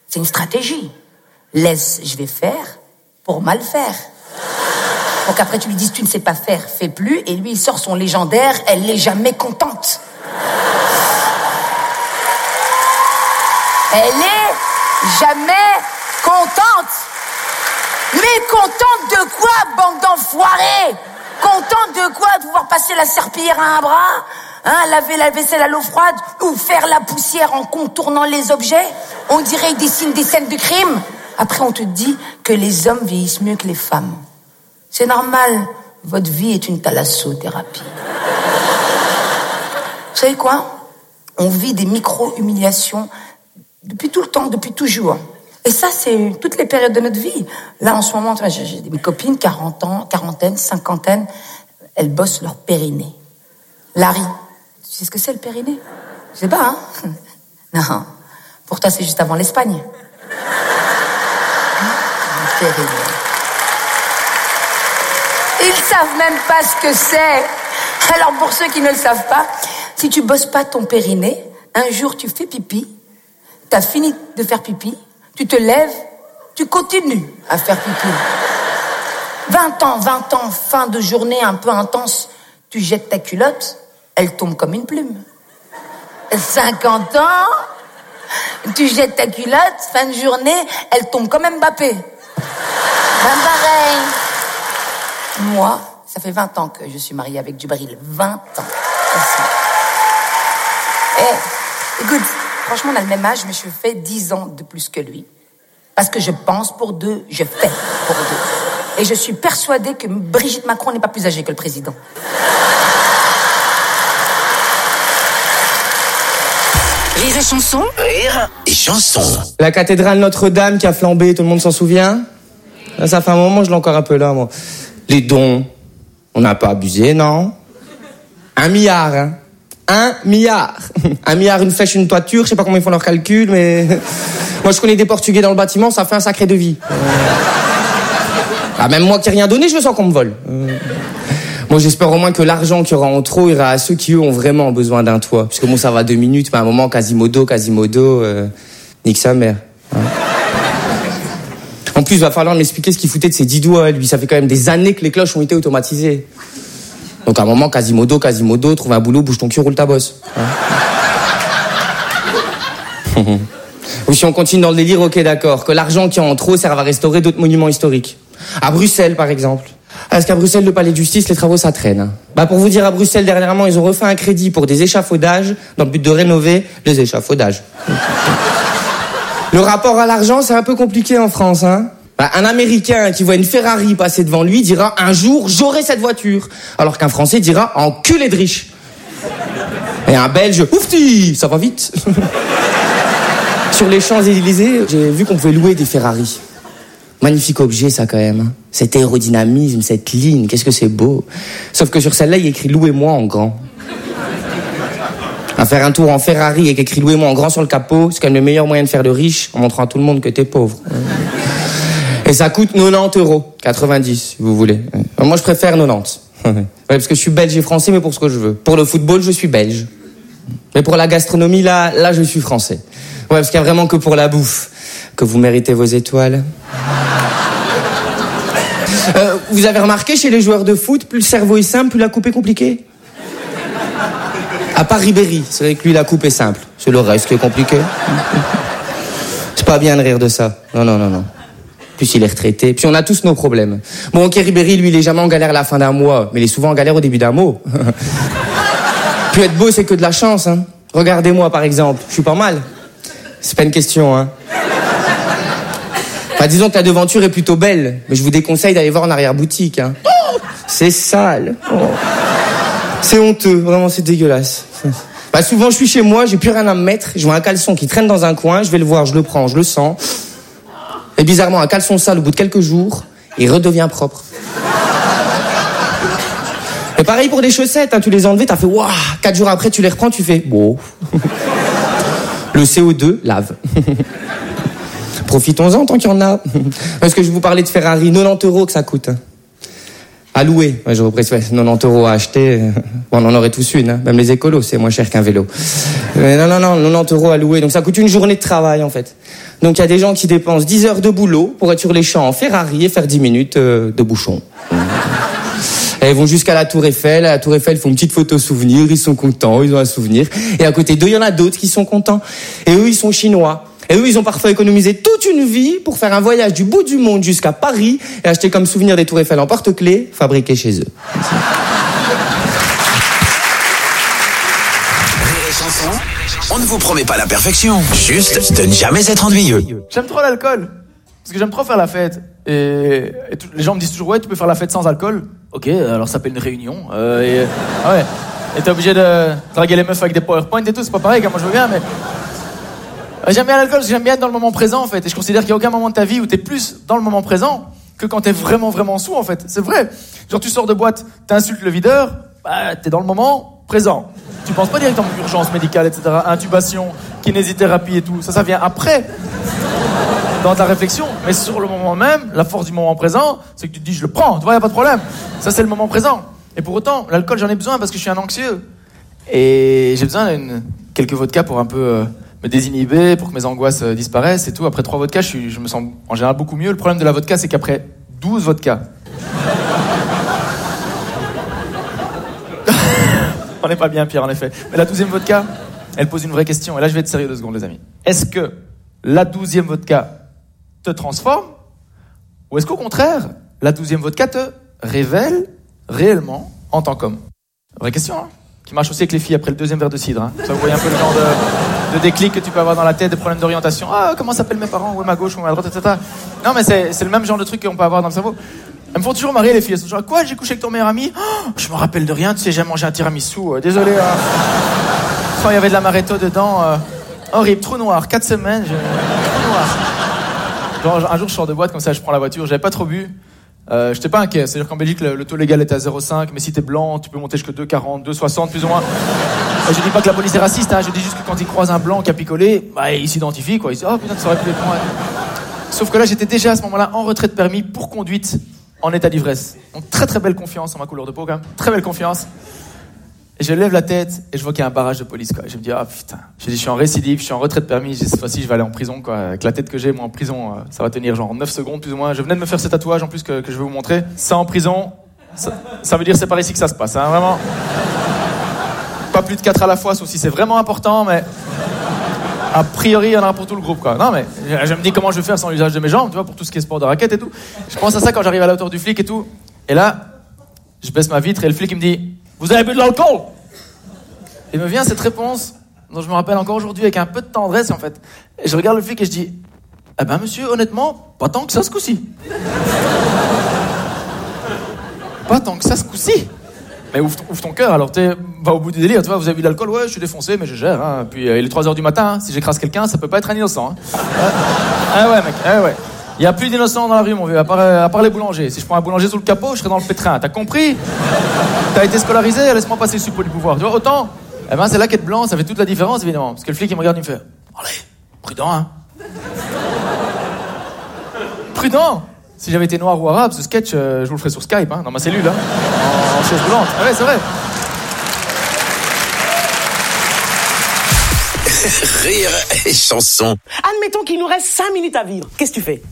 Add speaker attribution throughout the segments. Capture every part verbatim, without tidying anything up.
Speaker 1: C'est une stratégie. Laisse, je vais faire pour mal faire. Donc après, tu lui dis, tu ne sais pas faire, fais plus. Et lui, il sort son légendaire, elle n'est jamais contente. Elle est jamais contente. Mais contente de quoi, bande d'enfoirés? Contente de quoi? De pouvoir passer la serpillière à un bras, hein, laver la vaisselle à l'eau froide ou faire la poussière en contournant les objets? On dirait qu'ils dessinent des scènes de crime. Après, on te dit que les hommes vieillissent mieux que les femmes. C'est normal, votre vie est une thalassothérapie. Vous savez quoi? On vit des micro-humiliations depuis tout le temps, depuis toujours. Et ça, c'est toutes les périodes de notre vie. Là, en ce moment, j'ai des copines, quarante ans, quarantaine, cinquantaine, elles bossent leur périnée. Larry, tu sais ce que c'est le périnée? Je sais pas, hein? Non, pour toi, c'est juste avant l'Espagne. Le périnée. Ils savent même pas ce que c'est. Alors, pour ceux qui ne le savent pas, si tu bosses pas ton périnée, un jour, tu fais pipi, t'as fini de faire pipi, tu te lèves, tu continues à faire pipi. vingt ans, vingt ans, fin de journée un peu intense, tu jettes ta culotte, elle tombe comme une plume. cinquante ans, tu jettes ta culotte, fin de journée, elle tombe comme Mbappé. Ben pareil. Moi, ça fait vingt ans que je suis mariée avec Djibril. vingt ans. Eh, écoute, franchement, on a le même âge, mais je fais dix ans de plus que lui. Parce que je pense pour deux, je fais pour deux. Et je suis persuadée que Brigitte Macron n'est pas plus âgée que le président.
Speaker 2: Rire et chanson.
Speaker 3: Rire et chanson.
Speaker 4: La cathédrale Notre-Dame qui a flambé, tout le monde s'en souvient? Ça fait un moment, je l'ai encore un peu là, moi. Les dons, on n'a pas abusé, non? Un milliard, hein? Un milliard. Un milliard, une flèche, une toiture, je sais pas comment ils font leurs calculs, mais... Moi, je connais des Portugais dans le bâtiment, ça fait un sacré devis. Euh... Ah, même moi qui n'ai rien donné, je me sens qu'on me vole. Euh... Moi, j'espère au moins que l'argent qu'il y aura en trop ira à ceux qui, eux, ont vraiment besoin d'un toit. Parce que bon, ça va deux minutes, mais à un moment, Quasimodo, Quasimodo, euh... nique sa mère. Hein. En plus, il va falloir m'expliquer ce qu'il foutait de ses dix doigts, lui. Ça fait quand même des années que les cloches ont été automatisées. Donc à un moment, Quasimodo, Quasimodo, trouve un boulot, bouge ton cul, roule ta bosse. Hein. Ou si on continue dans le délire, ok, d'accord, que l'argent qui est en trop serve à restaurer d'autres monuments historiques. À Bruxelles, par exemple. Parce qu'à Bruxelles, le palais de justice, les travaux, ça traîne. Bah, pour vous dire, à Bruxelles, dernièrement, ils ont refait un crédit pour des échafaudages dans le but de rénover les échafaudages. Le rapport à l'argent, c'est un peu compliqué en France, hein. Bah, un Américain qui voit une Ferrari passer devant lui dira « Un jour, j'aurai cette voiture ». Alors qu'un Français dira « Enculé de riche ». Et un Belge « Oufti, ça va vite ». Sur les Champs-Élysées, j'ai vu qu'on pouvait louer des Ferrari. Magnifique objet, ça, quand même. Hein. Cet aérodynamisme, cette ligne, qu'est-ce que c'est beau. Sauf que sur celle-là, il y a écrit « Louez-moi » en grand. À faire un tour en Ferrari avec écrit « Louez-moi » en grand sur le capot, c'est quand même le meilleur moyen de faire de riche en montrant à tout le monde que t'es pauvre. Et ça coûte quatre-vingt-dix euros. quatre-vingt-dix, si vous voulez. Moi, je préfère quatre-vingt-dix. Ouais, parce que je suis belge et français, mais pour ce que je veux. Pour le football, je suis belge. Mais pour la gastronomie, là, là, je suis français. Ouais, parce qu'il y a vraiment que pour la bouffe que vous méritez vos étoiles. Euh, vous avez remarqué, chez les joueurs de foot, plus le cerveau est simple, plus la coupe est compliquée. À part Ribéry, c'est vrai que lui, la coupe est simple. C'est le reste qui est compliqué. C'est pas bien de rire de ça. Non, non, non, non. Plus il est retraité. Puis on a tous nos problèmes. Bon, ok, Ribéry, lui, il est jamais en galère à la fin d'un mois, mais il est souvent en galère au début d'un mot. Puis être beau, c'est que de la chance, hein. Regardez-moi, par exemple. Je suis pas mal. C'est pas une question, hein. Enfin, disons que la devanture est plutôt belle, mais je vous déconseille d'aller voir en arrière-boutique, hein. C'est sale. Oh. C'est honteux, vraiment, c'est dégueulasse. Bah, souvent, je suis chez moi, j'ai plus rien à me mettre, je vois un caleçon qui traîne dans un coin, je vais le voir, je le prends, je le sens. Et bizarrement, un caleçon sale, au bout de quelques jours, il redevient propre. Et pareil pour les chaussettes, hein, tu les as enlevées, t'as fait waouh, quatre jours après, tu les reprends, tu fais bon. Le C O deux lave. Profitons-en tant qu'il y en a. Parce que je vous parlais de Ferrari, quatre-vingt-dix euros que ça coûte. À louer, ouais, je represse, ouais, quatre-vingt-dix euros à acheter. Bon, on en aurait tous une, hein. Même les écolos, c'est moins cher qu'un vélo. Mais non, non, non, quatre-vingt-dix euros à louer. Donc ça coûte une journée de travail, en fait. Donc il y a des gens qui dépensent dix heures de boulot pour être sur les champs en Ferrari et faire dix minutes euh, de bouchon. Et ils vont jusqu'à la Tour Eiffel. À la Tour Eiffel, ils font une petite photo souvenir. Ils sont contents, ils ont un souvenir. Et à côté d'eux, il y en a d'autres qui sont contents. Et eux, ils sont chinois. Et eux, ils ont parfois économisé toute une vie pour faire un voyage du bout du monde jusqu'à Paris et acheter comme souvenir des Tours Eiffel en porte-clés fabriqués chez eux.
Speaker 3: On ne vous promet pas la perfection, juste de ne jamais être ennuyeux.
Speaker 5: J'aime trop l'alcool, parce que j'aime trop faire la fête. Et, et tout, les gens me disent toujours, ouais, tu peux faire la fête sans alcool. Ok, alors ça s'appelle une réunion. Euh, et, ah ouais. Et t'es obligé de draguer les meufs avec des PowerPoint et tout, c'est pas pareil, moi je veux bien, mais... J'aime bien l'alcool parce que j'aime bien être dans le moment présent, en fait. Et je considère qu'il n'y a aucun moment de ta vie où t'es plus dans le moment présent que quand t'es vraiment, vraiment sous, en fait. C'est vrai. Genre, tu sors de boîte, t'insultes le videur, bah, t'es dans le moment présent. Tu penses pas directement à urgence médicale, et cetera, intubation, kinésithérapie et tout. Ça, ça vient après, dans ta réflexion. Mais sur le moment même, la force du moment présent, c'est que tu te dis, je le prends, tu vois, y a pas de problème. Ça, c'est le moment présent. Et pour autant, l'alcool, j'en ai besoin parce que je suis un anxieux. Et j'ai besoin d'une quelques vodkas pour un peu euh, me désinhiber, pour que mes angoisses euh, disparaissent et tout. Après trois vodkas, je, suis, je me sens en général beaucoup mieux. Le problème de la vodka, c'est qu'après douze vodkas... On n'est pas bien pire, en effet. Mais la douzième vodka, elle pose une vraie question. Et là, je vais être sérieux deux secondes, les amis. Est-ce que la douzième vodka te transforme? Ou est-ce qu'au contraire, la douzième vodka te révèle réellement en tant qu'homme? Vraie question, hein, qui marche aussi avec les filles après le deuxième verre de cidre. Hein. Ça, vous voyez un peu le genre de, de déclic que tu peux avoir dans la tête, des problèmes d'orientation. Ah, comment s'appellent mes parents? Où est ma gauche? Où est ma droite? et cetera. Non, mais c'est, c'est le même genre de truc qu'on peut avoir dans le cerveau. Elles me font toujours marrer, les filles. Elles sont genre, quoi, j'ai couché avec ton meilleur ami? Oh, je me rappelle de rien, tu sais, j'ai mangé un tiramisu. Euh, désolé. Euh... Oh, il y avait de l'amaretto dedans. Euh... Horrible, trou noir, quatre semaines. Je... Trou noir. Genre, un jour, je sors de boîte, comme ça, je prends la voiture. J'avais pas trop bu. Euh, j'étais pas inquiet. C'est-à-dire qu'en Belgique, le, le taux légal est à zéro virgule cinq. Mais si t'es blanc, tu peux monter jusqu'à deux virgule quarante, deux virgule soixante, plus ou moins. Et je dis pas que la police est raciste, hein. Je dis juste que quand ils croisent un blanc qui a picolé, bah, ils s'identifient, quoi. Ils disent, oh putain, ça aurait pu être moi. Sauf que là, j'étais déjà à ce moment-là en retrait de permis pour conduite. En état d'ivresse. Donc très très belle confiance en ma couleur de peau quand même. Très belle confiance. Et je lève la tête et je vois qu'il y a un barrage de police, quoi. Et je me dis, ah putain. Je dis, je suis en récidive, je suis en retrait de permis. Je dis, cette fois-ci, je vais aller en prison, quoi. Avec la tête que j'ai, moi, en prison, euh, ça va tenir genre neuf secondes, plus ou moins. Je venais de me faire ce tatouage, en plus, que, que je vais vous montrer. Ça en prison, ça, ça veut dire c'est par ici que ça se passe, hein, vraiment. Pas plus de quatre à la fois, sauf si c'est vraiment important, mais... A priori, il y en aura pour tout le groupe, quoi. Non, mais je me dis comment je vais faire sans l'usage de mes jambes, tu vois, pour tout ce qui est sport de raquette et tout. Je pense à ça quand j'arrive à la hauteur du flic et tout. Et là, je baisse ma vitre et le flic, il me dit, vous avez bu de l'alcool? Et me vient cette réponse, dont je me rappelle encore aujourd'hui avec un peu de tendresse, en fait. Et je regarde le flic et je dis, eh ben, monsieur, honnêtement, pas tant que ça ce coup-ci. Pas tant que ça ce coup-ci. Mais ouvre, ouvre ton cœur, alors t'es, va au bout du délire, tu vois, vous avez bu de l'alcool, ouais, je suis défoncé, mais je gère, hein. Puis euh, il est trois heures du matin, hein. Si j'écrase quelqu'un, ça peut pas être un innocent, hein. Ah ouais, mec, ah ouais. Il y a plus d'innocents dans la rue, mon vieux, à part, à part les boulangers. Si je prends un boulanger sous le capot, je serai dans le pétrin, t'as compris? T'as été scolarisé, laisse-moi passer le suppôt du pouvoir, tu vois, autant, eh ben, c'est là qu'être blanc, ça fait toute la différence, évidemment. Parce que le flic, il me regarde, il me fait, allez, prudent, hein. Prudent. Si j'avais été noir ou arabe, ce sketch, euh, je vous le ferais sur Skype, hein, dans ma cellule, hein, en, en chaise roulante. Ah ouais, c'est vrai.
Speaker 3: Rire et chanson.
Speaker 6: Admettons qu'il nous reste cinq minutes à vivre. Qu'est-ce que tu fais?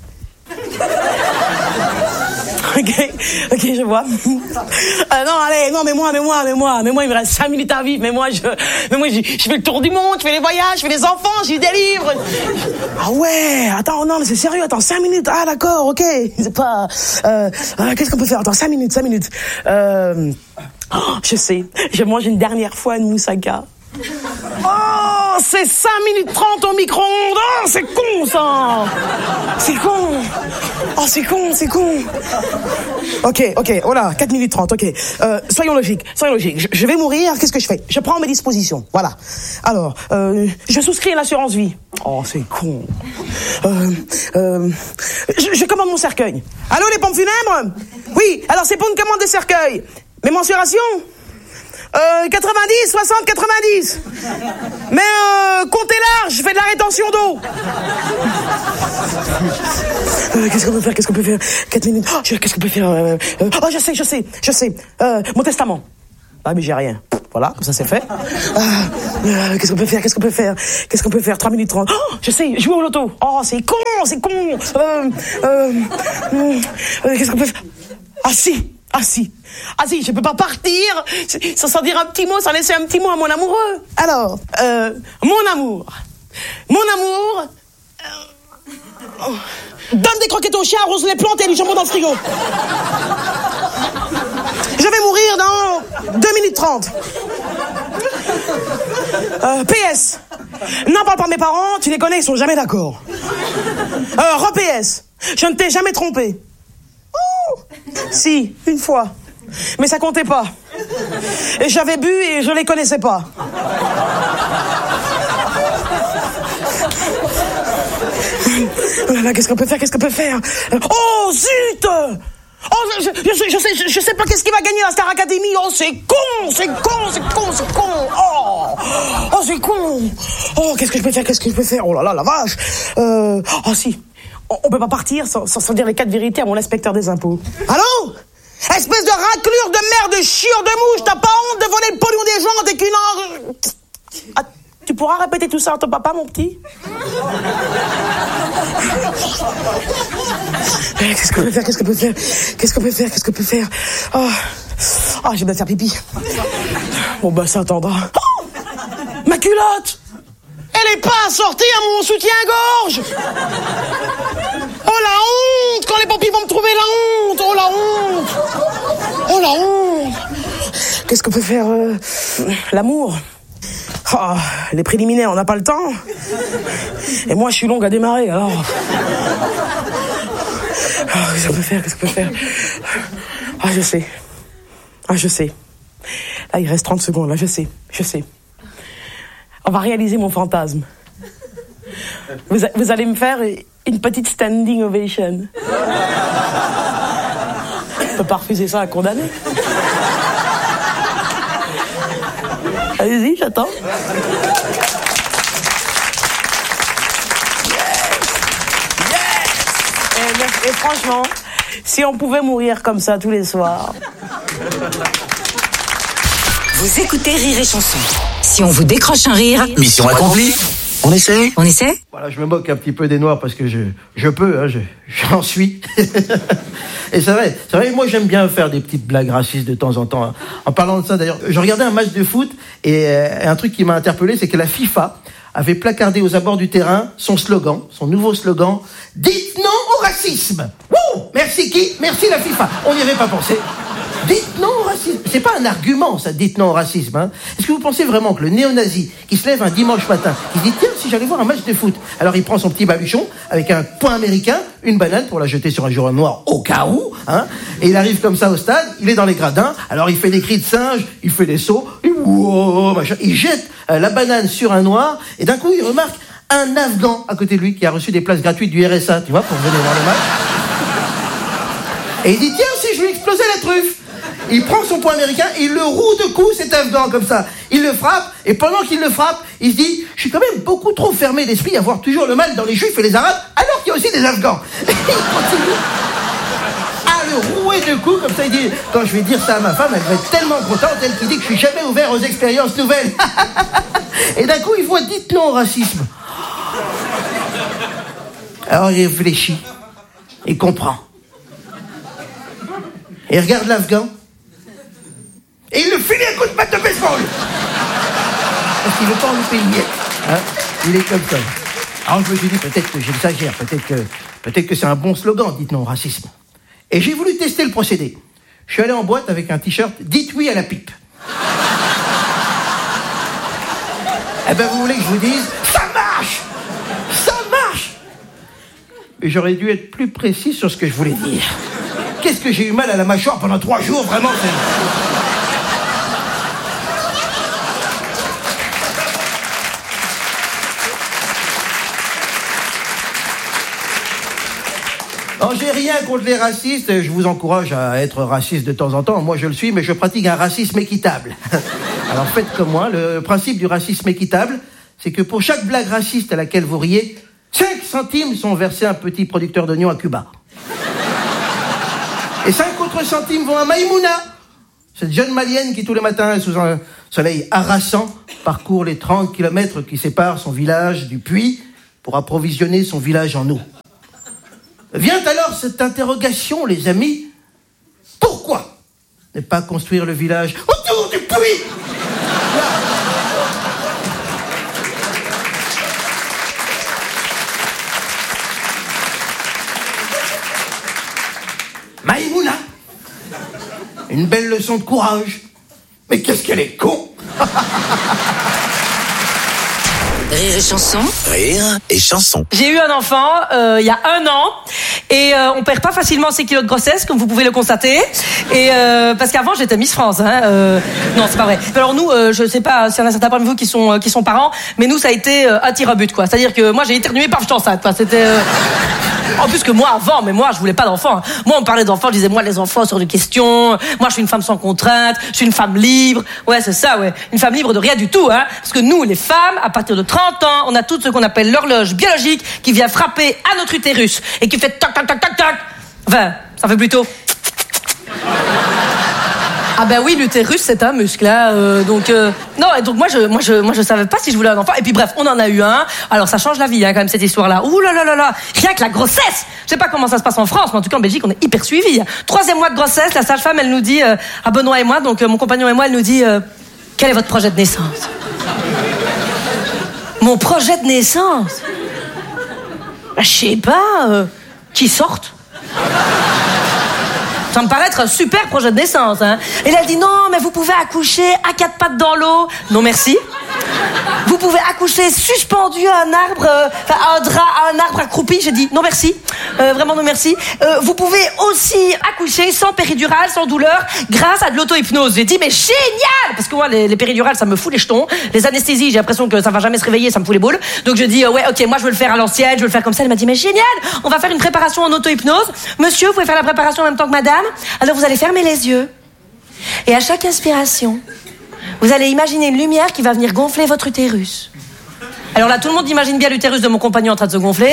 Speaker 6: Ok, ok, je vois. Euh, non, allez, non, mais moi, mais moi, mais moi, mais moi, il me reste cinq minutes à vivre. Mais moi, je, mais moi, je, je fais le tour du monde, je fais les voyages, je fais les enfants, j'ai des livres. Ah ouais, attends, non, mais c'est sérieux, attends, cinq minutes. Ah d'accord, ok. C'est pas. Euh, euh, qu'est-ce qu'on peut faire? Attends, cinq minutes, cinq minutes. Euh, oh, je sais. Je mange une dernière fois une moussaka. Oh, c'est cinq minutes trente au micro-ondes. Oh, c'est con, ça. C'est con. Oh, c'est con, c'est con. Ok, ok, voilà, quatre minutes trente, ok. Euh, soyons logiques, soyons logiques. Je, je vais mourir, qu'est-ce que je fais? Je prends mes dispositions, voilà. Alors, euh, je souscris à l'assurance vie. Oh, c'est con. Euh, euh, je, je commande mon cercueil. Allô, les pompes funèbres? Oui, alors c'est pour une commande de cercueil. Mes mensurations? Euh, quatre-vingt-dix, soixante, quatre-vingt-dix. Mais euh, comptez large, je fais de la rétention d'eau. Euh, qu'est-ce qu'on peut faire? Qu'est-ce qu'on peut faire? Quatre minutes. Oh, je- qu'est-ce qu'on peut faire? euh, euh, Oh, je sais, je sais, je sais. Euh, mon testament. Ah, mais j'ai rien. Voilà, comme ça c'est fait. Ah, euh, qu'est-ce qu'on peut faire? Qu'est-ce qu'on peut faire? Qu'est-ce qu'on peut faire? trois minutes trente. Oh, je sais, jouer au loto. Oh, c'est con, c'est con. Euh, euh, euh, qu'est-ce qu'on peut faire? Ah si, ah si. Ah si, je peux pas partir sans, sans dire un petit mot, sans laisser un petit mot à mon amoureux. Alors, euh, mon amour. Mon amour. euh, oh, donne des croquettes au chien, arrose les plantes et les jambons dans le frigo. Je vais mourir dans deux minutes trente. Euh, P S. N'en parle pas de mes parents, tu les connais, ils sont jamais d'accord. Euh, Re-P S. Je ne t'ai jamais trompé. Oh, si, une fois. Mais ça comptait pas. Et j'avais bu et je les connaissais pas. Oh là là, qu'est-ce qu'on peut faire? Qu'est-ce qu'on peut faire? Oh, zut! Oh, je, je, je, je sais, je, je sais pas qu'est-ce qui va gagner la Star Academy. Oh, c'est con, c'est con, c'est con, c'est con. Oh, oh, c'est con. Oh, qu'est-ce que je peux faire? Qu'est-ce que je peux faire? Oh là là, la vache. Euh, oh si, on, on peut pas partir sans, sans, sans dire les quatre vérités à mon inspecteur des impôts. Allô? Espèce de raclure de merde, de chiure de mouche, t'as pas honte de voler le pognon des gens dès qu'une heure... Ah, tu pourras répéter tout ça à ton papa, mon petit? Qu'est-ce qu'on peut faire? Qu'est-ce qu'on peut faire? Qu'est-ce qu'on peut faire? Qu'est-ce qu'on peut faire? Oh, oh j'ai bien faire pipi. Bon, bah, ça attendra. Oh, ma culotte! Elle est pas assortie à mon soutien-gorge! Oh, la honte! Quand les pompiers vont me trouver, la honte! Oh, la honte! Oh, la honte! Qu'est-ce qu'on peut faire? euh, L'amour. Oh, les préliminaires, on n'a pas le temps. Et moi, je suis longue à démarrer, alors... Oh, qu'est-ce qu'on peut faire? Qu'est-ce qu'on peut faire? Ah, je sais. Ah, je sais. Là, il reste trente secondes, là, je sais. Je sais. On va réaliser mon fantasme. Vous, a- vous allez me faire une petite standing ovation. On peut pas refuser ça à condamner. Allez-y, j'attends. Et, merci- et franchement, si on pouvait mourir comme ça tous les soirs.
Speaker 2: Vous écoutez Rire et Chanson. Si on vous décroche un rire,
Speaker 3: Mission accomplie. On essaie?
Speaker 2: on essaie?
Speaker 7: Voilà, je me moque un petit peu des Noirs parce que je, je peux, hein, je, j'en suis. Et c'est vrai, c'est vrai, moi j'aime bien faire des petites blagues racistes de temps en temps. Hein. En parlant de ça d'ailleurs, je regardais un match de foot et euh, un truc qui m'a interpellé, c'est que la FIFA avait placardé aux abords du terrain son slogan, son nouveau slogan, « Dites non au racisme !» Wouh! Merci qui? Merci la FIFA. On n'y avait pas pensé. Dites non au racisme. C'est pas un argument, ça, dites non au racisme. Hein. Est-ce que vous pensez vraiment que le néo-nazi qui se lève un dimanche matin, qui se dit tiens, si j'allais voir un match de foot, alors il prend son petit baluchon avec un point américain, une banane pour la jeter sur un joueur noir au cas où, hein, et il arrive comme ça au stade, il est dans les gradins, alors il fait des cris de singe, il fait des sauts, et wow, machin, il jette euh, la banane sur un noir, et d'un coup il remarque un Afghan à côté de lui qui a reçu des places gratuites du R S A, tu vois, pour venir voir le match. Et il dit tiens, si je lui explosais la truffe. Il prend son poing américain, il le roue de coups, cet Afghan, comme ça. Il le frappe, et pendant qu'il le frappe, il se dit « Je suis quand même beaucoup trop fermé d'esprit à voir toujours le mal dans les Juifs et les Arabes, alors qu'il y a aussi des Afghans. » Et il continue à le rouer de coups, comme ça, il dit « Quand je vais dire ça à ma femme, elle va être tellement contente, elle qui dit que je suis jamais ouvert aux expériences nouvelles. » Et d'un coup, il voit « Dites non au racisme. » Alors il réfléchit, il comprend. Et il regarde l'Afghan. Et il le finit un coup de batte de baseball. Parce qu'il ne veut pas en louper une miette. Hein, il est comme ça. Alors je me suis dit, peut-être que j'exagère, peut-être que, peut-être que c'est un bon slogan, dites non au racisme. Et j'ai voulu tester le procédé. Je suis allé en boîte avec un t-shirt, dites oui à la pipe. Eh ben vous voulez que je vous dise, ça marche. Ça marche. Mais j'aurais dû être plus précis sur ce que je voulais dire. Qu'est-ce que j'ai eu mal à la mâchoire pendant trois jours, vraiment. C'est... Non, j'ai rien contre les racistes, je vous encourage à être raciste de temps en temps, moi je le suis, mais je pratique un racisme équitable. Alors faites comme moi, le principe du racisme équitable, c'est que pour chaque blague raciste à laquelle vous riez, cinq centimes sont versés à un petit producteur d'oignons à Cuba. Et cinq autres centimes vont à Maïmouna, cette jeune malienne qui tous les matins, sous un soleil harassant, parcourt les trente kilomètres qui séparent son village du puits pour approvisionner son village en eau. Vient alors cette interrogation, les amis. Pourquoi ne pas construire le village autour du puits ? Maïmouna, une belle leçon de courage. Mais qu'est-ce qu'elle est con.
Speaker 2: Rire et chanson.
Speaker 3: Rire et chanson.
Speaker 8: J'ai eu un enfant euh, il y a un an et euh, on perd pas facilement ses kilos de grossesse comme vous pouvez le constater. Et euh, parce qu'avant j'étais Miss France. Hein, euh, non c'est pas vrai. Alors nous, euh, je sais pas s'il y en a certains parmi vous qui sont euh, qui sont parents, mais nous ça a été euh, un tir à but quoi. C'est-à-dire que moi j'ai éternué, paf, j'étais enceinte quoi. C'était euh... En plus que moi avant, mais moi je voulais pas d'enfants. Moi on me parlait d'enfants, je disais moi les enfants sur de questions. Moi je suis une femme sans contrainte, je suis une femme libre. Ouais c'est ça ouais, une femme libre de rien du tout hein. Parce que nous les femmes à partir de trente ans, on a tout ce qu'on appelle l'horloge biologique qui vient frapper à notre utérus et qui fait tac tac tac tac tac. Enfin ça fait plutôt. Ah ben oui, l'utérus c'est un muscle, hein, euh, donc euh, non, et donc moi je, moi je, moi je savais pas si je voulais un enfant. Et puis bref, on en a eu un. Alors ça change la vie, hein, quand même cette histoire-là. Ouh là là là là, rien que la grossesse. Je sais pas comment ça se passe en France, mais en tout cas en Belgique on est hyper suivis. Troisième mois de grossesse, la sage-femme elle nous dit euh, à Benoît et moi, donc euh, mon compagnon et moi, elle nous dit euh, quel est votre projet de naissance? Mon projet de naissance? Bah, je sais pas, euh, qui sorte. Ça me paraît être un super projet de naissance, hein. Et là, elle dit, non, mais vous pouvez accoucher à quatre pattes dans l'eau. Non, merci. Vous pouvez accoucher suspendu à un arbre, euh, à un drap, à un arbre accroupi. J'ai dit, non, merci. Euh, vraiment, non, merci. Euh, vous pouvez aussi accoucher sans péridurale, sans douleur, grâce à de l'auto-hypnose. J'ai dit, mais génial! Parce que moi, les, les péridurales, ça me fout les jetons. Les anesthésies, j'ai l'impression que ça va jamais se réveiller, ça me fout les boules. Donc, je dis, euh, ouais, ok, moi, je veux le faire à l'ancienne, je veux le faire comme ça. Elle m'a dit, mais génial! On va faire une préparation en auto-hypnose. Monsieur, vous pouvez faire la préparation en même temps que madame. Alors vous allez fermer les yeux et à chaque inspiration, vous allez imaginer une lumière qui va venir gonfler votre utérus. Alors là, tout le monde imagine bien l'utérus de mon compagnon en train de se gonfler.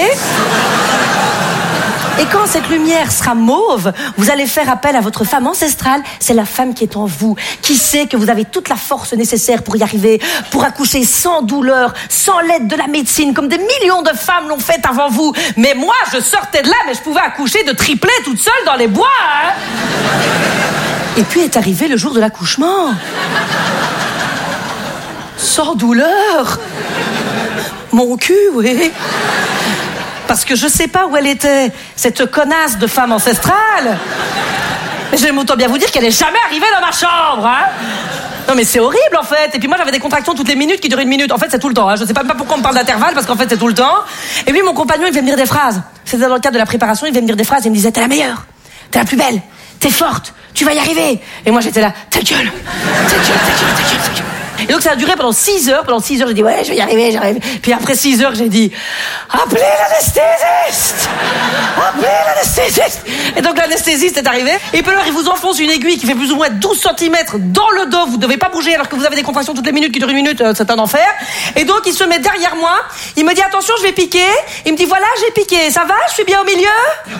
Speaker 8: Et quand cette lumière sera mauve, vous allez faire appel à votre femme ancestrale. C'est la femme qui est en vous, qui sait que vous avez toute la force nécessaire pour y arriver, pour accoucher sans douleur, sans l'aide de la médecine, comme des millions de femmes l'ont fait avant vous. Mais moi, je sortais de là, mais je pouvais accoucher de triplés toute seule dans les bois. Hein. Et puis est arrivé le jour de l'accouchement. Sans douleur. Mon cul, oui. Parce que je sais pas où elle était, cette connasse de femme ancestrale. Mais j'aime autant bien vous dire qu'elle est jamais arrivée dans ma chambre, hein. Non mais c'est horrible en fait. Et puis moi j'avais des contractions toutes les minutes qui duraient une minute. En fait c'est tout le temps, hein. Je sais pas, pas pourquoi on me parle d'intervalle, parce qu'en fait c'est tout le temps. Et puis mon compagnon il vient me dire des phrases. C'était dans le cadre de la préparation, il vient me dire des phrases. Il me disait, t'es la meilleure, t'es la plus belle, t'es forte, tu vas y arriver. Et moi j'étais là, ta gueule, ta gueule, ta gueule, ta gueule, ta gueule. Et donc ça a duré pendant six heures. Pendant six heures, j'ai dit ouais, je vais y arriver, j'arrive. Puis après six heures, j'ai dit appelez l'anesthésiste, appelez l'anesthésiste. Et donc l'anesthésiste est arrivé. Et puis alors il vous enfonce une aiguille qui fait plus ou moins douze centimètres dans le dos. Vous devez pas bouger alors que vous avez des contractions toutes les minutes qui durent une minute. Euh, c'est un enfer. Et donc il se met derrière moi. Il me dit attention, je vais piquer. Il me dit voilà, j'ai piqué. Ça va, je suis bien au milieu.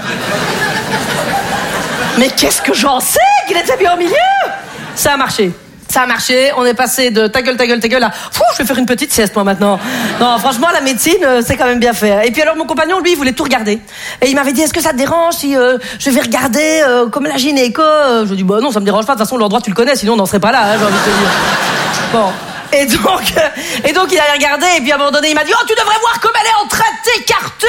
Speaker 8: Mais qu'est-ce que j'en sais qu'il était bien au milieu? Ça a marché. Ça a marché, on est passé de ta gueule, ta gueule, ta gueule à fou, je vais faire une petite sieste moi maintenant. Non, franchement, la médecine, euh, c'est quand même bien fait. Et puis alors mon compagnon, lui, il voulait tout regarder. Et il m'avait dit, est-ce que ça te dérange si euh, je vais regarder euh, comme la gynéco? Je lui ai dit, bah non, ça me dérange pas, de toute façon l'endroit tu le connais, sinon on n'en serait pas là, hein, j'ai envie de te dire. Bon. Et donc, euh, et donc il a regardé, et puis à un moment donné, il m'a dit, oh, tu devrais voir comme elle est en train de t'écarter.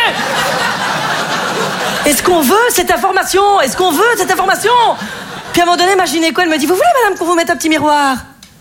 Speaker 8: Est-ce qu'on veut cette information? Est-ce qu'on veut cette information? Puis à un moment donné, ma gynéco, elle me dit, vous voulez, madame, qu'on vous mette un petit miroir?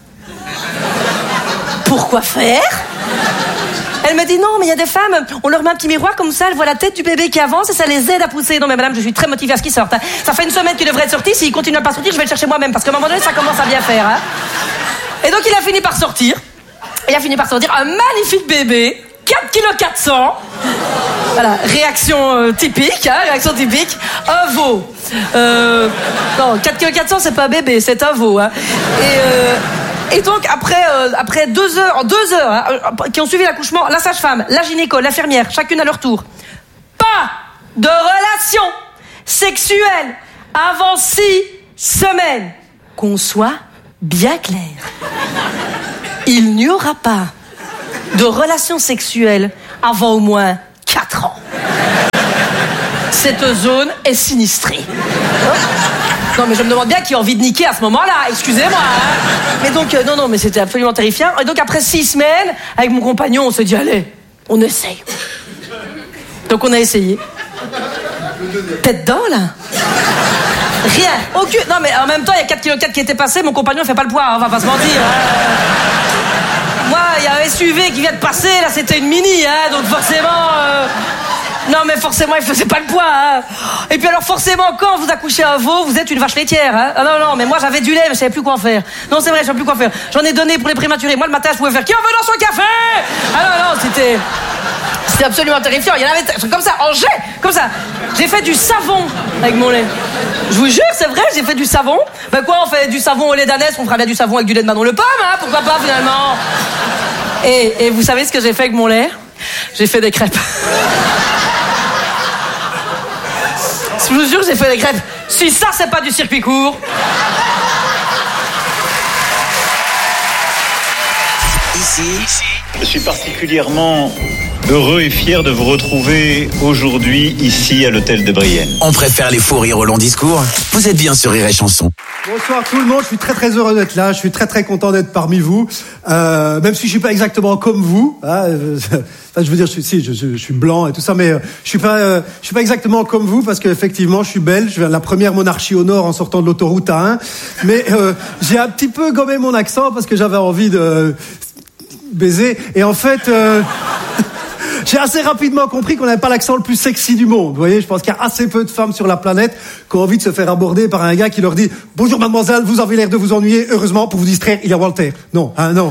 Speaker 8: Pourquoi faire? Elle me dit, non, mais il y a des femmes, on leur met un petit miroir, comme ça, elles voient la tête du bébé qui avance et ça les aide à pousser. Non, mais madame, je suis très motivée à ce qu'ils sortent. Hein. Ça fait une semaine qu'ils devraient être sortis, s'ils continuent à pas sortir, je vais le chercher moi-même, parce qu'à un moment donné, ça commence à bien faire. Hein. Et donc, il a fini par sortir. Il a fini par sortir un magnifique bébé, quatre virgule quatre cents kilos. Voilà, réaction euh, typique, hein, réaction typique. Un veau. Euh, non, quatre virgule quatre cents kilos, c'est pas un bébé, c'est un veau. Hein. Et, euh, Et donc, après, euh, après deux heures, en deux heures, hein, qui ont suivi l'accouchement, la sage-femme, la gynéco, l'infirmière, chacune à leur tour. Pas de relation sexuelle avant six semaines. Qu'on soit bien clair. Il n'y aura pas de relation sexuelle avant au moins quatre ans. Cette zone est sinistrée. Non, mais je me demande bien qui a envie de niquer à ce moment-là, excusez-moi. Hein. Mais donc, euh, non, non, mais c'était absolument terrifiant. Et donc, après six semaines, avec mon compagnon, on s'est dit, allez, on essaye. Donc, on a essayé. T'es dedans, là? Rien, aucune. Non, mais en même temps, il y a quatre virgule quatre kilos qui étaient passés, mon compagnon fait pas le poids, hein, on va pas se mentir. Hein. Moi, il y a un S U V qui vient de passer, là, c'était une mini, hein, donc forcément... Euh... Non, mais forcément, il faisait pas le poids, hein. Et puis alors, forcément, quand vous accouchez un veau, vous êtes une vache laitière, hein. Ah non, non, mais moi, j'avais du lait, mais je savais plus quoi en faire. Non, c'est vrai, je savais plus quoi faire. J'en ai donné pour les prématurés. Moi, le matin, je pouvais faire qui en veut dans son café? Ah non, non, c'était... C'était absolument terrifiant. Il y en avait comme ça, en jet, comme ça. J'ai fait du savon avec mon lait. Je vous jure, c'est vrai, j'ai fait du savon. Ben quoi, on fait du savon au lait d'ânesse, on fera bien du savon avec du lait de Manon Le Pomme, hein, pourquoi pas, finalement. Et, et vous savez ce que j'ai fait avec mon lait? J'ai fait des crêpes. Je vous jure, j'ai fait des crêpes. Si ça, c'est pas du circuit court.
Speaker 3: Ici,
Speaker 9: je suis particulièrement heureux et fier de vous retrouver aujourd'hui ici à l'hôtel de Brienne.
Speaker 3: on préfère les faux rires au long discours. Vous êtes bien sur Rire et Chanson.
Speaker 10: Bonsoir tout le monde, je suis très très heureux d'être là, je suis très très content d'être parmi vous, euh, même si je suis pas exactement comme vous, hein, euh, enfin, je veux dire, je suis, si, je, je, je suis blanc et tout ça, mais euh, je suis pas, euh, je suis pas exactement comme vous parce qu'effectivement, je suis belge, je viens de la première monarchie au nord en sortant de l'autoroute A un, mais euh, j'ai un petit peu gommé mon accent parce que j'avais envie de euh, baiser, et en fait... Euh, J'ai assez rapidement compris qu'on n'avait pas l'accent le plus sexy du monde. Vous voyez, je pense qu'il y a assez peu de femmes sur la planète qui ont envie de se faire aborder par un gars qui leur dit « Bonjour mademoiselle, vous avez l'air de vous ennuyer. Heureusement, pour vous distraire, il y a Walter. » Non, hein, non.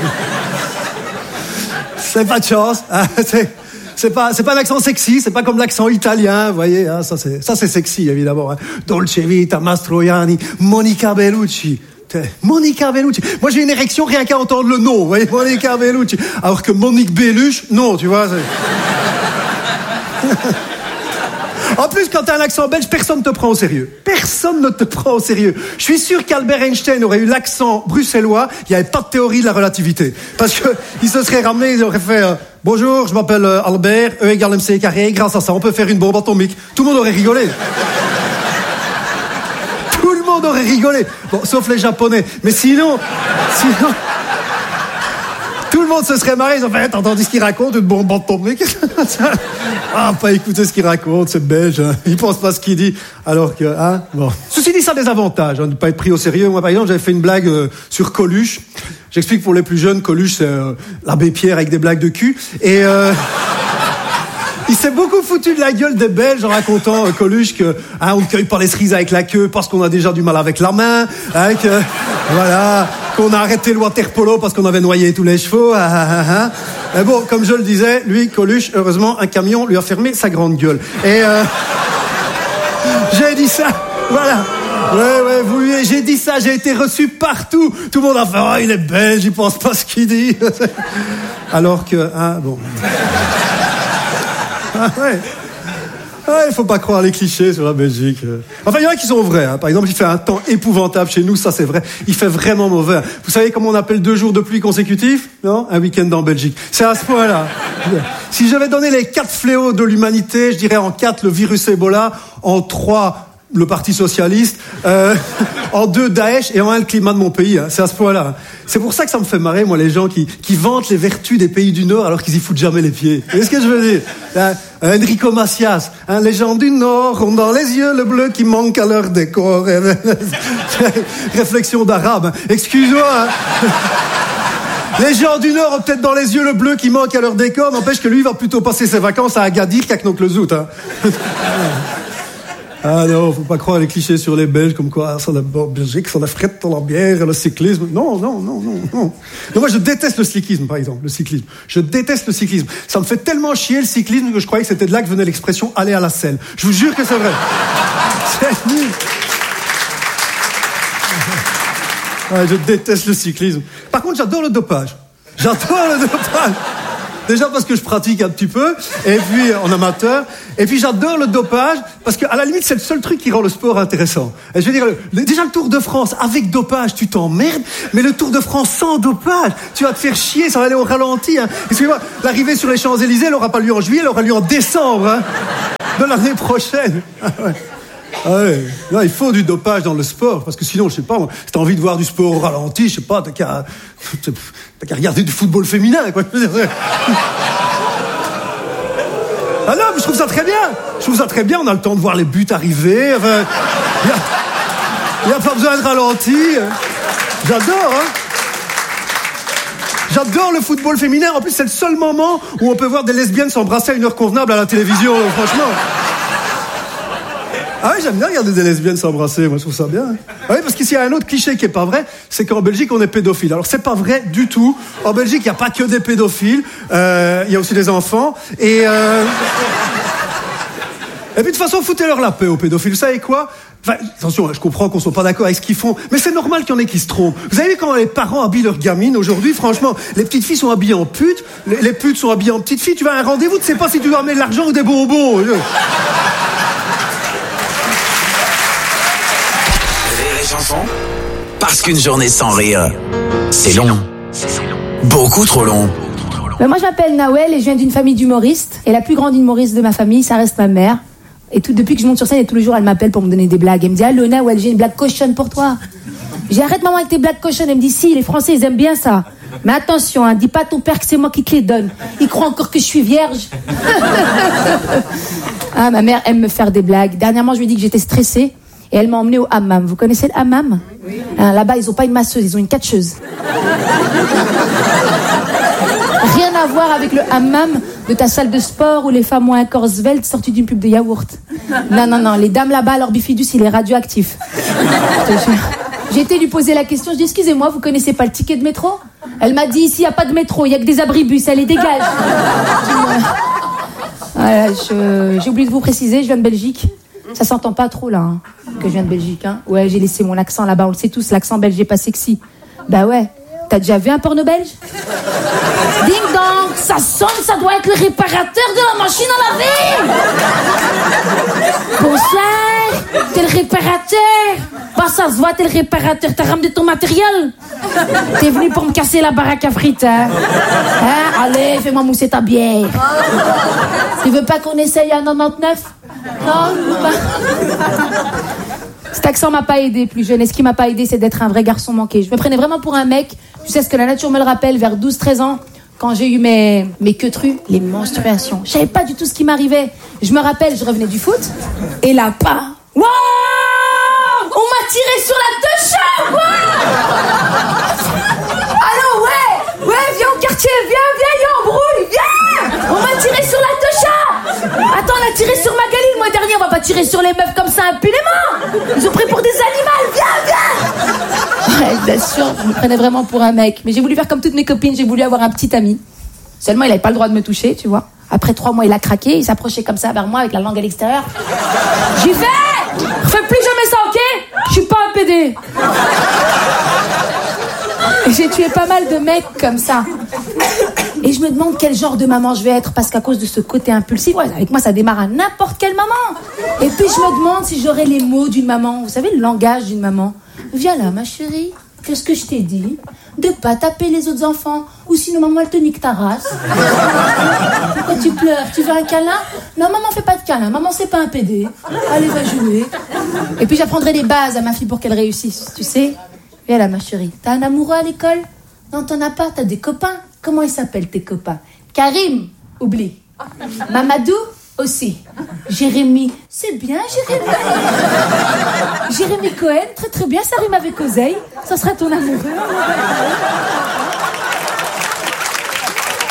Speaker 10: C'est pas de chance. Hein, c'est, c'est pas, c'est pas l'accent sexy, c'est pas comme l'accent italien, vous voyez. Hein, ça, c'est, ça, c'est sexy, évidemment. Hein. Dolce Vita, Mastroianni, Monica Bellucci. Monica Bellucci. Moi, j'ai une érection rien qu'à entendre le nom. Vous voyez, Monica Bellucci. Alors que Monique Belluche, non, tu vois. En plus, quand t'as un accent belge, personne ne te prend au sérieux. Personne ne te prend au sérieux. Je suis sûr qu'Albert Einstein aurait eu l'accent bruxellois, il n'y avait pas de théorie de la relativité. Parce que il se serait ramené, il aurait fait euh, « Bonjour, je m'appelle euh, Albert, E égale M C carré, grâce à ça, on peut faire une bombe atomique. » Tout le monde aurait rigolé. Tout le monde aurait rigolé. Bon, sauf les Japonais. Mais sinon, sinon, tout le monde se serait marré. Ils ont fait, t'as entendu ce qu'il raconte, une bombe atomique? Ah, pas écouter ce qu'il raconte, c'est belge. Hein. Il pense pas ce qu'il dit. Alors que, hein, bon. Ceci dit, ça a des avantages, hein, de ne pas être pris au sérieux. Moi, par exemple, j'avais fait une blague euh, sur Coluche. J'explique pour les plus jeunes, Coluche, c'est euh, l'abbé Pierre avec des blagues de cul. Et, euh, il s'est beaucoup foutu de la gueule des Belges en racontant, euh, Coluche, que hein, on ne cueille pas les cerises avec la queue parce qu'on a déjà du mal avec la main, hein, que, voilà, qu'on a arrêté le water polo parce qu'on avait noyé tous les chevaux. Ah, ah, ah. Mais bon, comme je le disais, lui, Coluche, heureusement, un camion lui a fermé sa grande gueule. Et euh, j'ai dit ça, voilà. Ouais, ouais, vous, j'ai dit ça, j'ai été reçu partout. Tout le monde a fait, oh, il est belge, il pense pas ce qu'il dit. Alors que, hein, bon... Ah ouais. Ah, il faut pas croire les clichés sur la Belgique. Enfin, il y en a qui sont vrais. Hein. Par exemple, il fait un temps épouvantable chez nous, ça c'est vrai. Il fait vraiment mauvais. Vous savez comment on appelle deux jours de pluie consécutifs? Non? Un week-end en Belgique. C'est à ce point-là. Si j'avais donné les quatre fléaux de l'humanité, je dirais en quatre le virus Ebola, en trois le Parti socialiste, euh, en deux Daesh et en un le climat de mon pays. Hein. C'est à ce point-là. C'est pour ça que ça me fait marrer, moi, les gens qui, qui vantent les vertus des pays du Nord alors qu'ils y foutent jamais les pieds. Vous voyez ce que je veux dire? Hein, Enrico Macias, hein, les gens du Nord ont dans les yeux le bleu qui manque à leur décor. Réflexion d'arabe. Hein. Excuse-moi. Hein. Les gens du Nord ont peut-être dans les yeux le bleu qui manque à leur décor, n'empêche que lui il va plutôt passer ses vacances à Agadir qu'à Knokke-le-Zout. Hein. Ah non, faut pas croire les clichés sur les Belges, comme quoi, ça la Belgique, ça la frette dans la bière, le cyclisme. Non, non, non, non, non. Non, moi, je déteste le cyclisme, par exemple, le cyclisme. Je déteste le cyclisme. Ça me fait tellement chier le cyclisme que je croyais que c'était de là que venait l'expression « aller à la selle ». Je vous jure que c'est vrai. C'est nul. Ouais, je déteste le cyclisme. Par contre, j'adore le dopage. J'adore le dopage. Déjà parce que je pratique un petit peu, et puis en amateur. Et puis j'adore le dopage, parce qu'à la limite, c'est le seul truc qui rend le sport intéressant. Et je veux dire, le, déjà le Tour de France, avec dopage, tu t'emmerdes, mais le Tour de France sans dopage, tu vas te faire chier, ça va aller au ralenti. Hein. Excusez-moi, l'arrivée sur les Champs-Élysées, elle aura pas lieu en juillet, elle aura lieu en décembre, hein, de l'année prochaine. Ah ouais. Ah ouais. Là, il faut du dopage dans le sport, parce que sinon, je sais pas, moi, si t'as envie de voir du sport au ralenti, je sais pas, t'as qu'à, t'as qu'à regarder du football féminin, quoi. Ah non, mais je trouve ça très bien. Je trouve ça très bien, on a le temps de voir les buts arriver. Enfin, il n'y a, a pas besoin de ralenti. J'adore, hein. J'adore le football féminin. En plus, c'est le seul moment où on peut voir des lesbiennes s'embrasser à une heure convenable à la télévision, franchement. Ah oui, j'aime bien regarder des lesbiennes s'embrasser, moi je trouve ça bien. Ah oui, parce qu'ici il y a un autre cliché qui est pas vrai, c'est qu'en Belgique on est pédophile. Alors c'est pas vrai du tout. En Belgique il n'y a pas que des pédophiles, euh, il y a aussi des enfants. Et, euh... et puis de toute façon, foutez-leur la paix aux pédophiles. Vous savez quoi ? Enfin, attention, je comprends qu'on soit pas d'accord avec ce qu'ils font, mais c'est normal qu'il y en ait qui se trompent. Vous avez vu comment les parents habillent leurs gamines aujourd'hui ? Franchement, les petites filles sont habillées en putes, les, les putes sont habillées en petites filles. Tu vas à un rendez-vous, tu sais pas si tu dois amener de l'argent ou des bonbons.
Speaker 3: Chanson, parce qu'une journée sans rire, c'est long. Beaucoup trop long.
Speaker 1: Ben moi je m'appelle Nawel et je viens d'une famille d'humoristes. Et la plus grande humoriste de ma famille, ça reste ma mère. Et tout, depuis que je monte sur scène, et tous les jours elle m'appelle pour me donner des blagues. Elle me dit « Allô Nawel, j'ai une blague cochonne pour toi. » J'ai « Arrête maman avec tes blagues cochonnes. » Elle me dit « Si, les Français ils aiment bien ça. Mais attention, hein, dis pas à ton père que c'est moi qui te les donne. Il croit encore que je suis vierge. » Ah, ma mère aime me faire des blagues. Dernièrement je lui ai dit que j'étais stressée. Et elle m'a emmenée au hammam. Vous connaissez le hammam ? Oui. Hein, là-bas, ils n'ont pas une masseuse, ils ont une catcheuse. Rien à voir avec le hammam de ta salle de sport où les femmes ont un corps svelte sorti d'une pub de yaourt. Non, non, non. Les dames là-bas, leur bifidus, il est radioactif. J'ai été lui poser la question. Je dis, excusez-moi, vous connaissez pas le ticket de métro ? Elle m'a dit, ici, il n'y a pas de métro, il n'y a que des abribus. Elle les dégage. Voilà, je... J'ai oublié de vous préciser, je viens de Belgique. Ça s'entend pas trop là, hein, que je viens de Belgique. Hein. Ouais, j'ai laissé mon accent là-bas, on le sait tous, l'accent belge est pas sexy. Bah ouais, t'as déjà vu un porno belge ? Ding dong, ça sonne, ça doit être le réparateur de la machine à laver. Bonsoir, t'es le réparateur. Bah ça se voit, t'es le réparateur, t'as ramené ton matériel. T'es venu pour me casser la baraque à frites, hein, hein. Allez, fais-moi mousser ta bière. Tu veux pas qu'on essaye à quatre-vingt-dix-neuf ? Non, pas. Cet accent m'a pas aidé plus jeune. Et ce qui m'a pas aidé, c'est d'être un vrai garçon manqué. Je me prenais vraiment pour un mec. Tu sais ce que la nature me le rappelle, vers douze treize ans, quand j'ai eu mes, mes queutrues, les menstruations. Je savais pas du tout ce qui m'arrivait. Je me rappelle, je revenais du foot. Et là, pas. Waouh! On m'a tiré sur la techa! Waouh! Allô, ouais! Ouais, viens au quartier, viens, viens, y'a embrouille, viens! On m'a tiré sur la techa! Attends, on a tiré sur Magali le mois dernier, on va pas tirer sur les meufs comme ça impunément! Ils ont pris pour des animaux, viens, viens! Ouais, bien sûr, je me prenais vraiment pour un mec. Mais j'ai voulu faire comme toutes mes copines, j'ai voulu avoir un petit ami. Seulement, il avait pas le droit de me toucher, tu vois. Après trois mois, il a craqué, il s'approchait comme ça vers moi avec la langue à l'extérieur. J'y vais! Fais plus jamais ça, ok? Je suis pas un pédé. Et j'ai tué pas mal de mecs comme ça. Et je me demande quel genre de maman je vais être, parce qu'à cause de ce côté impulsif, ouais, avec moi ça démarre à n'importe quelle maman. Et puis je me demande si j'aurai les mots d'une maman. Vous savez, le langage d'une maman. Viens là, ma chérie. Qu'est-ce que je t'ai dit? De pas taper les autres enfants, ou sinon maman elle te nique ta race. Pourquoi tu pleures? Tu veux un câlin? Non, maman fait pas de câlin, maman c'est pas un pédé. Allez, va jouer. Et puis j'apprendrai les bases à ma fille pour qu'elle réussisse, tu sais. Viens là, ma chérie. T'as un amoureux à l'école? Non, t'en as pas, t'as des copains. Comment ils s'appellent tes copains? Karim, oublie. Mamadou, aussi. Jérémy, c'est bien Jérémy. Jérémy Cohen, très très bien, ça rime avec Oseille. Ça sera ton amoureux.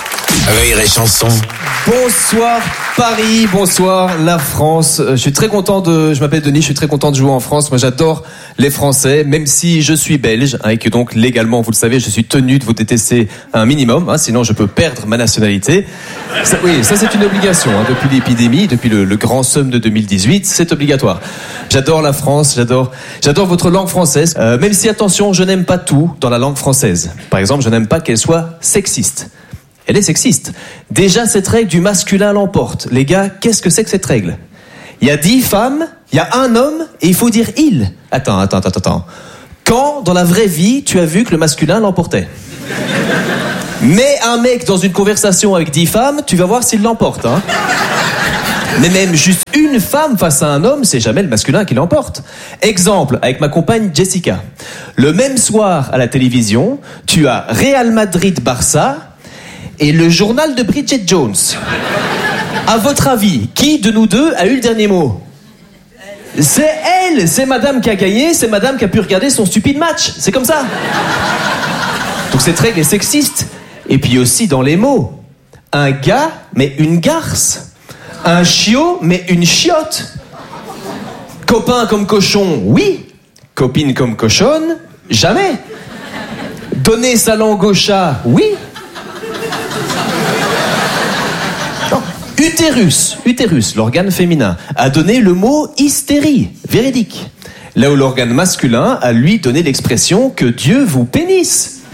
Speaker 3: Rire et chanson.
Speaker 11: Bonsoir Paris, bonsoir la France. Je suis très content de, je m'appelle Denis, je suis très content de jouer en France. Moi j'adore les Français, même si je suis belge, hein, et que donc légalement, vous le savez, je suis tenu de vous détester un minimum, hein, sinon je peux perdre ma nationalité. Ça, oui, ça c'est une obligation, hein, depuis l'épidémie, depuis le, le grand somme de deux mille dix-huit, c'est obligatoire. J'adore la France, j'adore, j'adore votre langue française, euh, même si attention, je n'aime pas tout dans la langue française. Par exemple, je n'aime pas qu'elle soit sexiste. Elle est sexiste. Déjà, cette règle du masculin l'emporte. Les gars, qu'est-ce que c'est que cette règle? Il y a dix femmes, il y a un homme, et il faut dire il. Attends, attends, attends, attends. Quand, dans la vraie vie, tu as vu que le masculin l'emportait? Mets un mec dans une conversation avec dix femmes, tu vas voir s'il l'emporte, hein. Mais même juste une femme face à un homme, c'est jamais le masculin qui l'emporte. Exemple, avec ma compagne Jessica. Le même soir, à la télévision, tu as Real Madrid-Barça, et le journal de Bridget Jones. À votre avis, qui de nous deux a eu le dernier mot? C'est elle, c'est madame qui a gagné, c'est madame qui a pu regarder son stupide match. C'est comme ça. Donc cette règle est sexiste. Et puis aussi dans les mots. Un gars, mais une garce. Un chiot, mais une chiotte. Copain comme cochon, oui. Copine comme cochonne, jamais. Donner sa langue au chat, oui. Utérus, utérus, l'organe féminin, a donné le mot hystérie, véridique. Là où l'organe masculin a lui donné l'expression que Dieu vous pénisse.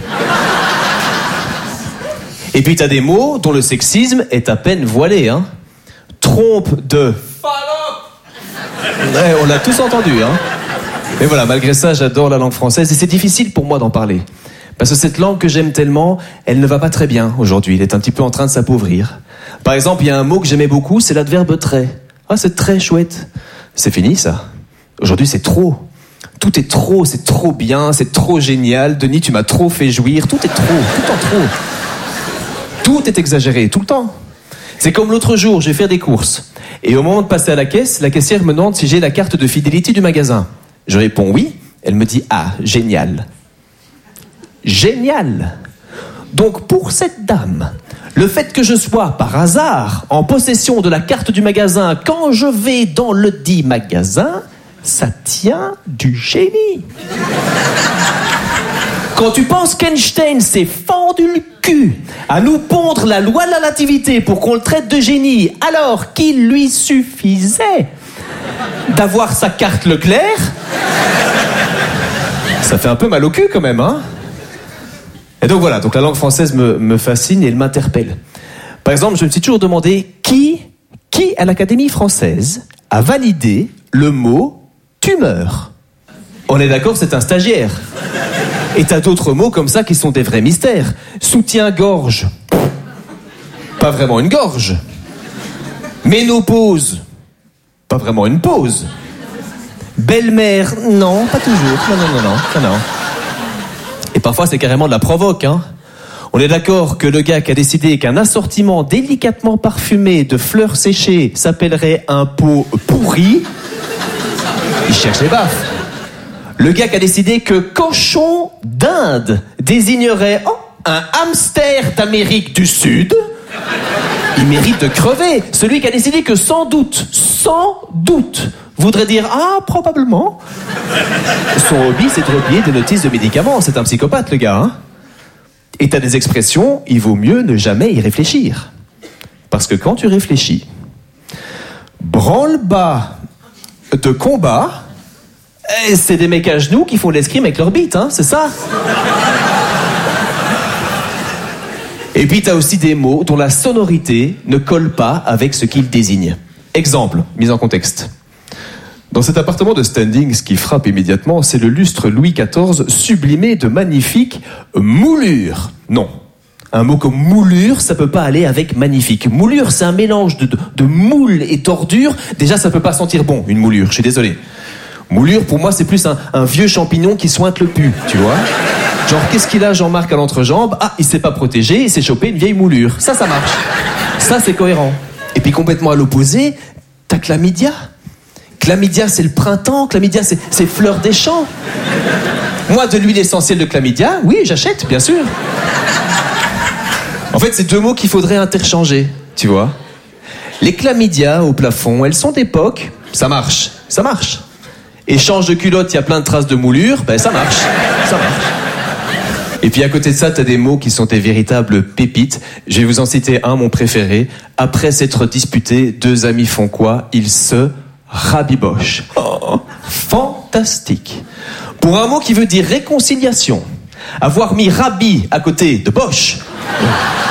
Speaker 11: Et puis t'as des mots dont le sexisme est à peine voilé, hein. Trompe de ouais, on l'a tous entendu, hein. Mais voilà, malgré ça, j'adore la langue française et c'est difficile pour moi d'en parler. Parce que cette langue que j'aime tellement, elle ne va pas très bien aujourd'hui. Elle est un petit peu en train de s'appauvrir. Par exemple, il y a un mot que j'aimais beaucoup, c'est l'adverbe très. Ah, c'est très chouette. C'est fini, ça. Aujourd'hui, c'est trop. Tout est trop, c'est trop bien, c'est trop génial. Denis, tu m'as trop fait jouir. Tout est trop, tout le temps trop. Tout est exagéré, tout le temps. C'est comme l'autre jour, je vais faire des courses. Et au moment de passer à la caisse, la caissière me demande si j'ai la carte de fidélité du magasin. Je réponds oui. Elle me dit, ah, génial. Génial. Donc pour cette dame, le fait que je sois par hasard en possession de la carte du magasin quand je vais dans le dit magasin, ça tient du génie. Quand tu penses qu'Einstein s'est fendu le cul à nous pondre la loi de la relativité pour qu'on le traite de génie, alors qu'il lui suffisait d'avoir sa carte Leclerc, ça fait un peu mal au cul quand même, hein. Et donc voilà, donc la langue française me, me fascine et elle m'interpelle. Par exemple, je me suis toujours demandé qui, qui à l'Académie française a validé le mot tumeur. On est d'accord, c'est un stagiaire. Et t'as d'autres mots comme ça qui sont des vrais mystères. Soutien-gorge. Pas vraiment une gorge. Ménopause. Pas vraiment une pause. Belle-mère. Non, pas toujours. Non, non, non, non. non, non. Et parfois, c'est carrément de la provoque, hein. On est d'accord que le gars qui a décidé qu'un assortiment délicatement parfumé de fleurs séchées s'appellerait un pot pourri, il cherche les baffes. Le gars qui a décidé que cochon d'Inde désignerait oh, un hamster d'Amérique du Sud, il mérite de crever. Celui qui a décidé que sans doute, sans doute, voudrait dire « Ah, probablement ». Son hobby, c'est de replier des notices de médicaments. C'est un psychopathe, le gars, hein. Et t'as des expressions, il vaut mieux ne jamais y réfléchir. Parce que quand tu réfléchis, branle-bas de combat, c'est des mecs à genoux qui font l'escrime avec leur bite, hein, c'est ça. Et puis t'as aussi des mots dont la sonorité ne colle pas avec ce qu'ils désignent. Exemple, mise en contexte. Dans cet appartement de standing, ce qui frappe immédiatement, c'est le lustre Louis quatorze sublimé de magnifiques moulures. Non. Un mot comme moulure, ça peut pas aller avec magnifique. Moulure, c'est un mélange de, de, de moule et d'ordure. Déjà, ça peut pas sentir bon, une moulure, je suis désolé. Moulure, pour moi, c'est plus un, un vieux champignon qui sointe le pu, tu vois. Genre, qu'est-ce qu'il a, Jean-Marc, à l'entrejambe? Ah, il s'est pas protégé, il s'est chopé une vieille moulure. Ça, ça marche. Ça, c'est cohérent. Et puis, complètement à l'opposé, t'as chlamydia. Chlamydia, c'est le printemps. Chlamydia, c'est, c'est fleur des champs. Moi, de l'huile essentielle de chlamydia, oui, j'achète, bien sûr. En fait, c'est deux mots qu'il faudrait interchanger, tu vois. Les chlamydia au plafond, elles sont d'époque, ça marche, ça marche. Échange de culottes, il y a plein de traces de moulure, ben ça marche, ça marche. Et puis à côté de ça, t'as des mots qui sont des véritables pépites. Je vais vous en citer un, mon préféré. Après s'être disputés, deux amis font quoi? Ils se rabibochent. Oh, fantastique. Pour un mot qui veut dire réconciliation, avoir mis rabi à côté de Bosch.